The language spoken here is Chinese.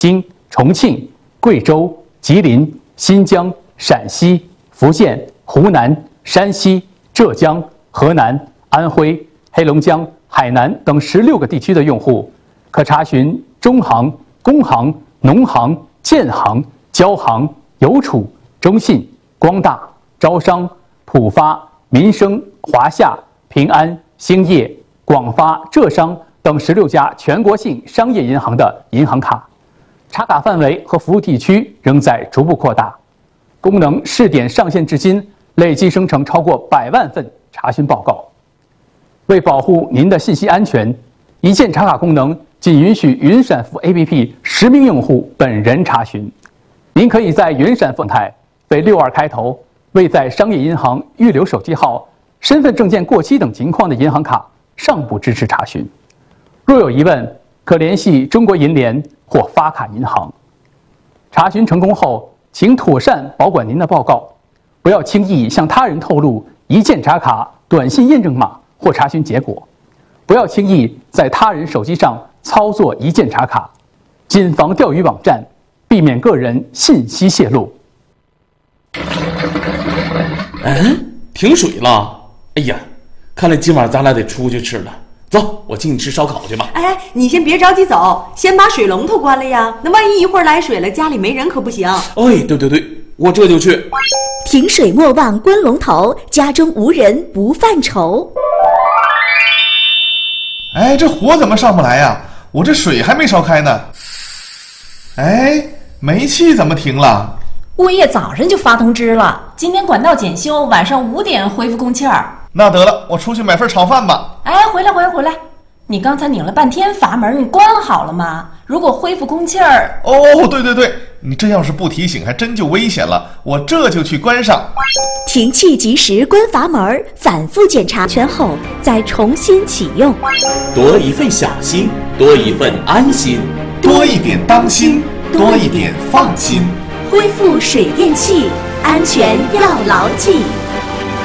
京、重庆、贵州、吉林、新疆、陕西、福建、湖南、山西、浙江、河南、安徽、黑龙江、海南等16个地区的用户，可查询中行、工行、农行、建行、交行、邮储、中信、光大、招商、浦发、民生、华夏、平安、兴业、广发、浙商等16家全国性商业银行的银行卡。查卡范围和服务地区仍在逐步扩大，功能试点上线至今，累计生成超过100万份查询报告。为保护您的信息安全，一键查卡功能仅允许云闪付 APP实名用户本人查询。您可以在云闪付态为62开头、未在商业银行预留手机号、身份证件过期等情况的银行卡尚不支持查询。若有疑问，可联系中国银联或发卡银行。查询成功后，请妥善保管您的报告，不要轻易向他人透露一键查卡短信验证码或查询结果，不要轻易在他人手机上操作一键查卡，谨防钓鱼网站，避免个人信息泄露。 停水了！哎呀，看来今晚咱俩得出去吃了。走，我请你吃烧烤去吧。 哎，你先别着急走，先把水龙头关了呀。那万一一会儿来水了，家里没人可不行。 哎，对，我这就去。 停水莫忘关龙头，家中无人不犯愁。 哎，这火怎么上不来呀？我这水还没烧开呢。哎，煤气怎么停了？ 物业早上就发通知了，今天管道检修，晚上5点恢复供气儿。 那得了，我出去买份炒饭吧。 哎，回来！你刚才拧了半天阀门，你关好了吗？如果恢复供气儿…… 哦，对，你这要是不提醒，还真就危险了。我这就去关上。 停气及时关阀门，反复检查全后再重新启用。 多一份小心，多一份安心， 多一点当心，多一点放心。 恢复水电气，安全要牢记。